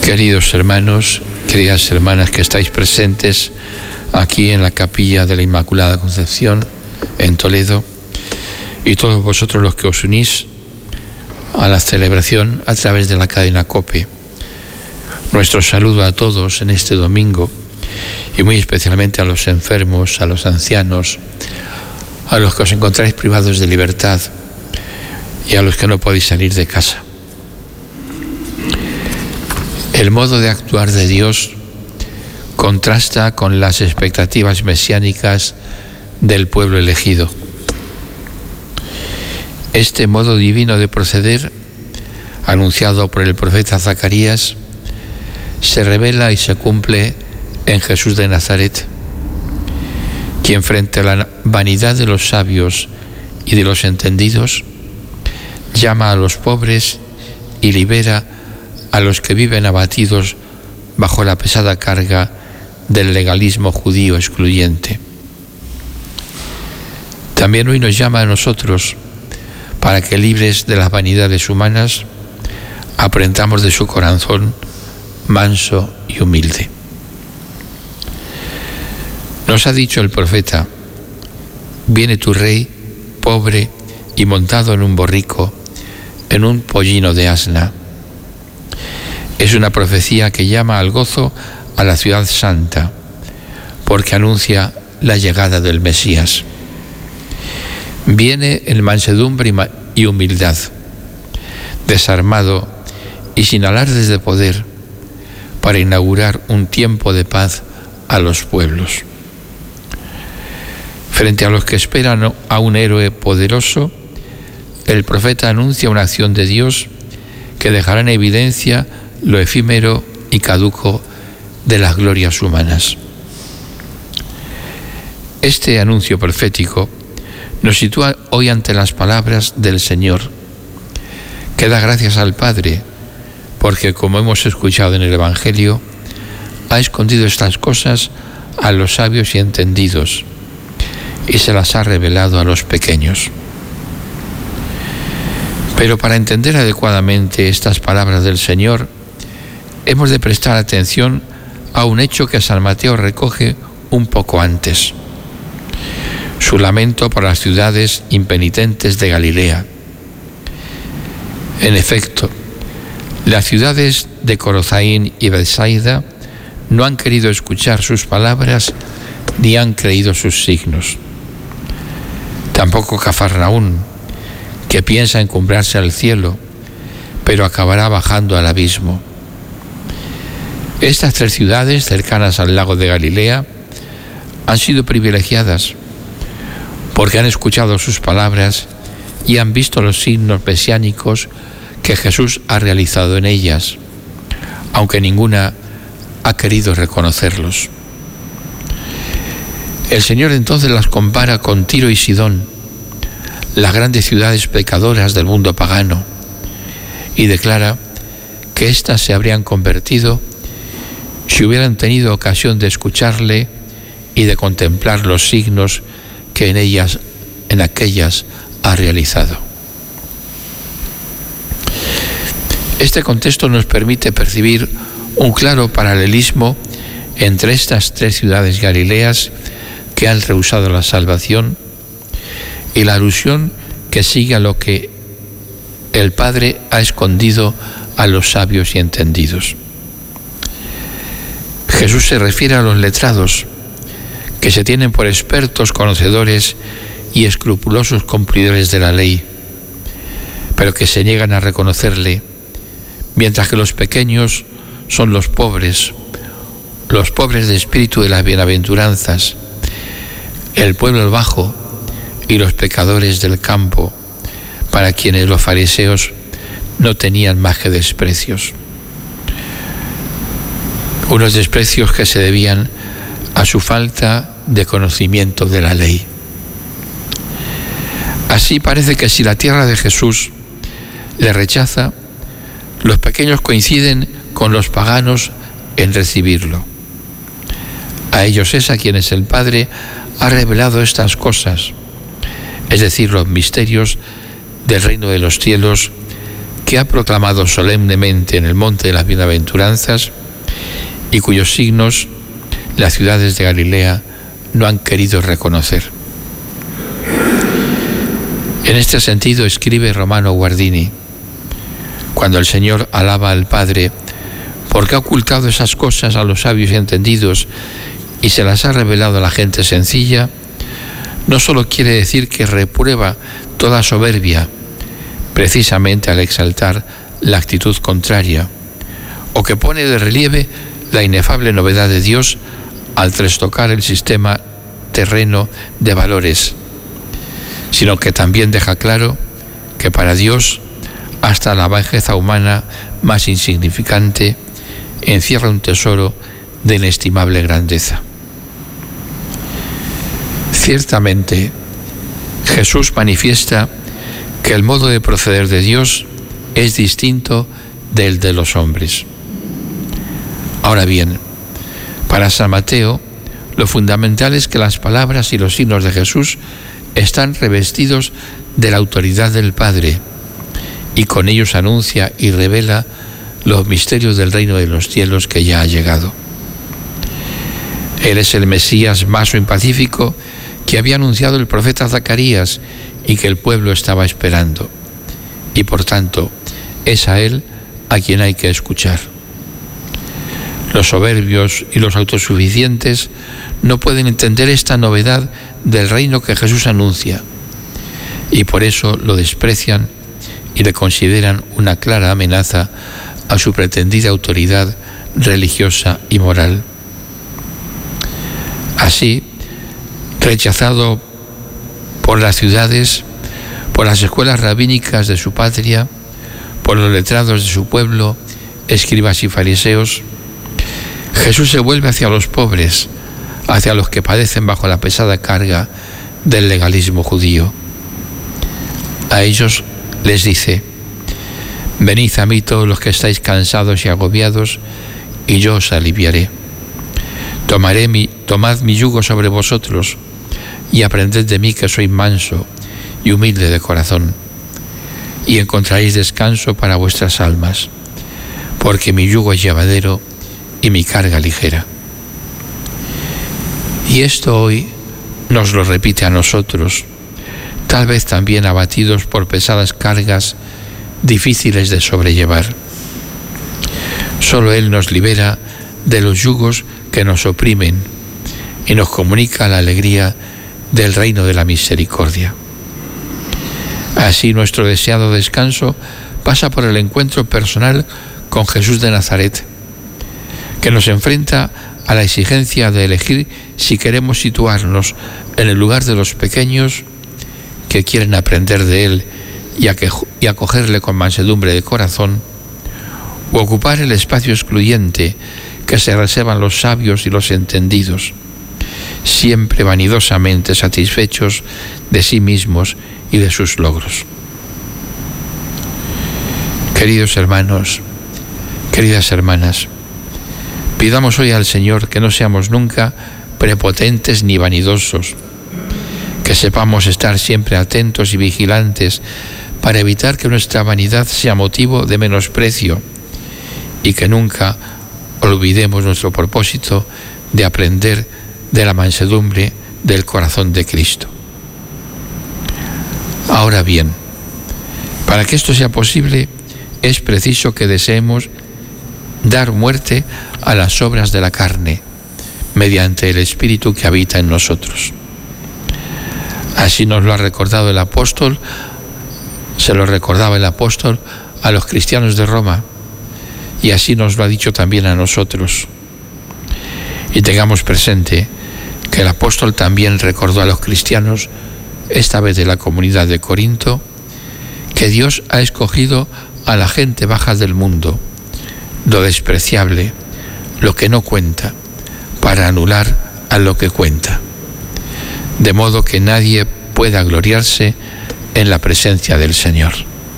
Queridos hermanos, queridas hermanas que estáis presentes aquí en la capilla de la Inmaculada Concepción en Toledo, y todos vosotros los que os unís a la celebración a través de la cadena COPE. Nuestro saludo a todos en este domingo, y muy especialmente a los enfermos, a los ancianos, a los que os encontráis privados de libertad y a los que no podéis salir de casa. El modo de actuar de Dios contrasta con las expectativas mesiánicas del pueblo elegido. Este modo divino de proceder, anunciado por el profeta Zacarías, se revela y se cumple en Jesús de Nazaret, quien frente a la vanidad de los sabios y de los entendidos, llama a los pobres y libera a los que viven abatidos bajo la pesada carga del legalismo judío excluyente. También hoy nos llama a nosotros para que, libres de las vanidades humanas, aprendamos de su corazón manso y humilde. Nos ha dicho el profeta: viene tu rey, pobre y montado en un borrico, en un pollino de asna. Es una profecía que llama al gozo a la ciudad santa, porque anuncia la llegada del Mesías. Viene en mansedumbre y humildad, desarmado y sin alardes de poder, para inaugurar un tiempo de paz a los pueblos. Frente a los que esperan a un héroe poderoso, el profeta anuncia una acción de Dios que dejará en evidencia lo efímero y caduco de las glorias humanas. Este anuncio profético nos sitúa hoy ante las palabras del Señor, que da gracias al Padre, porque, como hemos escuchado en el Evangelio, ha escondido estas cosas a los sabios y entendidos, y se las ha revelado a los pequeños. Pero para entender adecuadamente estas palabras del Señor, hemos de prestar atención a un hecho que San Mateo recoge un poco antes: su lamento por las ciudades impenitentes de Galilea. En efecto, las ciudades de Corozaín y Betsaida no han querido escuchar sus palabras ni han creído sus signos. Tampoco Cafarnaún, que piensa encumbrarse al cielo, pero acabará bajando al abismo. Estas tres ciudades, cercanas al lago de Galilea, han sido privilegiadas porque han escuchado sus palabras y han visto los signos mesiánicos que Jesús ha realizado en ellas, aunque ninguna ha querido reconocerlos. El Señor entonces las compara con Tiro y Sidón, las grandes ciudades pecadoras del mundo pagano, y declara que éstas se habrían convertido si hubieran tenido ocasión de escucharle y de contemplar los signos que en aquellas ha realizado. Este contexto nos permite percibir un claro paralelismo entre estas tres ciudades galileas que han rehusado la salvación y la alusión que sigue a lo que el Padre ha escondido a los sabios y entendidos. Jesús se refiere a los letrados, que se tienen por expertos, conocedores y escrupulosos cumplidores de la ley, pero que se niegan a reconocerle, mientras que los pequeños son los pobres de espíritu de las bienaventuranzas, el pueblo bajo y los pecadores del campo, para quienes los fariseos no tenían más que desprecios. Unos desprecios que se debían a su falta de conocimiento de la ley. Así parece que si la tierra de Jesús le rechaza, los pequeños coinciden con los paganos en recibirlo. A ellos es a quienes el Padre ha revelado estas cosas, es decir, los misterios del reino de los cielos que que ha proclamado solemnemente en el Monte de las Bienaventuranzas y cuyos signos las ciudades de Galilea no han querido reconocer. En este sentido escribe Romano Guardini: cuando el Señor alaba al Padre porque ha ocultado esas cosas a los sabios y entendidos y se las ha revelado a la gente sencilla, no solo quiere decir que reprueba toda soberbia, precisamente al exaltar la actitud contraria, o que pone de relieve la inefable novedad de Dios al trastocar el sistema terreno de valores, sino que también deja claro que para Dios hasta la bajeza humana más insignificante encierra un tesoro de inestimable grandeza. Ciertamente, Jesús manifiesta que el modo de proceder de Dios es distinto del de los hombres. Ahora bien, para San Mateo, lo fundamental es que las palabras y los signos de Jesús están revestidos de la autoridad del Padre, y con ellos anuncia y revela los misterios del reino de los cielos que ya ha llegado. Él es el Mesías manso y pacífico que había anunciado el profeta Zacarías y que el pueblo estaba esperando, y por tanto es a Él a quien hay que escuchar. Los soberbios y los autosuficientes no pueden entender esta novedad del reino que Jesús anuncia, y por eso lo desprecian y le consideran una clara amenaza a su pretendida autoridad religiosa y moral. Así, rechazado por las ciudades, por las escuelas rabínicas de su patria, por los letrados de su pueblo, escribas y fariseos, Jesús se vuelve hacia los pobres, hacia los que padecen bajo la pesada carga del legalismo judío. A ellos les dice: venid a mí todos los que estáis cansados y agobiados, y yo os aliviaré. Tomad mi yugo sobre vosotros, y aprended de mí que soy manso y humilde de corazón, y encontraréis descanso para vuestras almas, porque mi yugo es llevadero y mi carga ligera. Y esto hoy nos lo repite a nosotros, tal vez también abatidos por pesadas cargas difíciles de sobrellevar. Solo Él nos libera de los yugos que nos oprimen y nos comunica la alegría del reino de la misericordia. Así nuestro deseado descanso pasa por el encuentro personal con Jesús de Nazaret, que nos enfrenta a la exigencia de elegir si queremos situarnos en el lugar de los pequeños que quieren aprender de Él y acogerle con mansedumbre de corazón, o ocupar el espacio excluyente que se reservan los sabios y los entendidos, siempre vanidosamente satisfechos de sí mismos y de sus logros. Queridos hermanos, queridas hermanas, pidamos hoy al Señor que no seamos nunca prepotentes ni vanidosos, que sepamos estar siempre atentos y vigilantes para evitar que nuestra vanidad sea motivo de menosprecio, y que nunca olvidemos nuestro propósito de aprender de la mansedumbre del corazón de Cristo. Ahora bien, para que esto sea posible, es preciso que deseemos dar muerte a las obras de la carne mediante el Espíritu que habita en nosotros. Así nos lo ha recordado el apóstol, se lo recordaba el apóstol a los cristianos de Roma, y así nos lo ha dicho también a nosotros. Y tengamos presente que el apóstol también recordó a los cristianos, esta vez de la comunidad de Corinto, que Dios ha escogido a la gente baja del mundo, lo despreciable, lo que no cuenta, para anular a lo que cuenta, de modo que nadie pueda gloriarse en la presencia del Señor.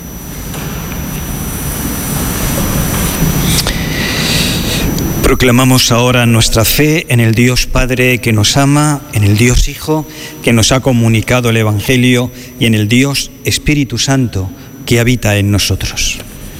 Proclamamos ahora nuestra fe en el Dios Padre que nos ama, en el Dios Hijo que nos ha comunicado el Evangelio y en el Dios Espíritu Santo que habita en nosotros.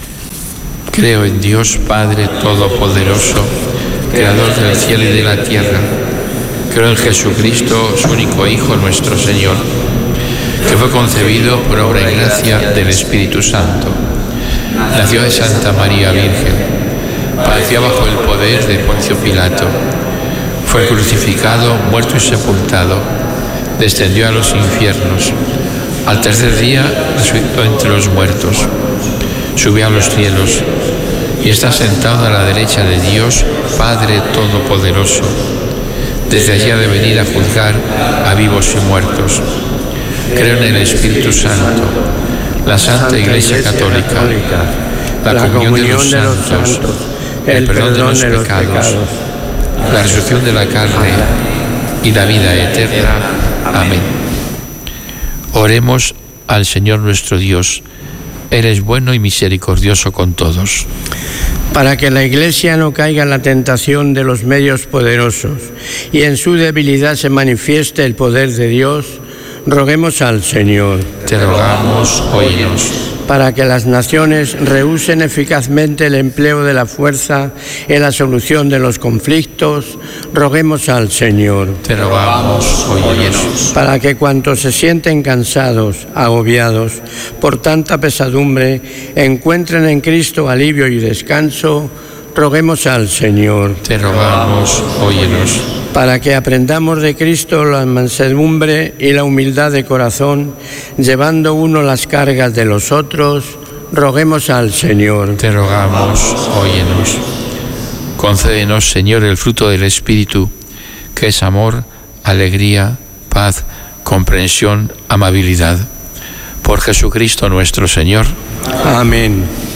Creo en Dios Padre Todopoderoso, Creador del cielo y de la tierra. Creo en Jesucristo, su único Hijo, nuestro Señor, que fue concebido por obra y gracia del Espíritu Santo. Nació de Santa María Virgen, padeció bajo el poder de Poncio Pilato, fue crucificado, muerto y sepultado, descendió a los infiernos, al tercer día resucitó entre los muertos, subió a los cielos y está sentado a la derecha de Dios Padre Todopoderoso. Desde allí ha de venir a juzgar a vivos y muertos. Creo en el Espíritu Santo, la Santa Iglesia Católica, la comunión de los santos, el perdón de los pecados, la resurrección de la carne y la vida eterna. Amén. Oremos al Señor nuestro Dios. Él es bueno y misericordioso con todos. Para que la Iglesia no caiga en la tentación de los medios poderosos y en su debilidad se manifieste el poder de Dios, roguemos al Señor. Te rogamos, óyenos. Para que las naciones rehúsen eficazmente el empleo de la fuerza en la solución de los conflictos, roguemos al Señor. Te rogamos, óyenos. Para que cuantos se sienten cansados, agobiados por tanta pesadumbre, encuentren en Cristo alivio y descanso, roguemos al Señor. Te rogamos, óyenos. Para que aprendamos de Cristo la mansedumbre y la humildad de corazón, llevando uno las cargas de los otros, roguemos al Señor. Te rogamos, óyenos. Concédenos, Señor, el fruto del Espíritu, que es amor, alegría, paz, comprensión, amabilidad. Por Jesucristo nuestro Señor. Amén.